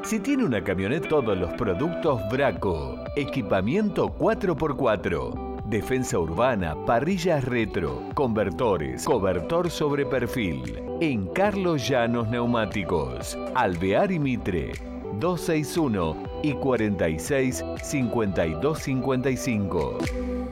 Si tiene una camioneta, todos los productos Braco. Equipamiento 4x4. Defensa urbana, parrillas retro, convertores, cobertor sobre perfil. En Carlos Llanos Neumáticos. Alvear y Mitre. 261 y 46 52 55.